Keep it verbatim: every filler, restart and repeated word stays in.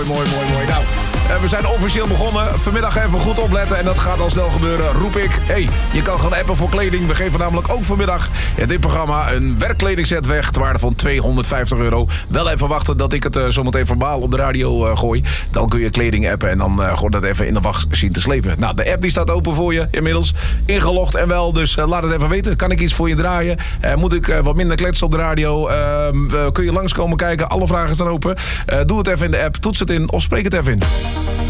Mooi, mooi, mooi. Nou, we zijn officieel begonnen. Vanmiddag even goed opletten en dat gaat al snel gebeuren. Roep ik, hey, je kan gaan appen voor kleding. We geven namelijk ook vanmiddag in dit programma een werkkledingset weg. Ter waarde van tweehonderdvijftig euro. Wel even wachten dat ik het uh, zometeen verbaal op de radio uh, gooi. Dan kun je kleding appen en dan uh, gewoon dat even in de wacht zien te slepen. Nou, de app die staat open voor je inmiddels. Ingelogd en wel, dus uh, laat het even weten. Kan ik iets voor je draaien? Uh, moet ik uh, wat minder kletsen op de radio? Uh, uh, kun je langskomen kijken? Alle vragen staan open. Uh, doe het even in de app, toets het in of spreek het even in.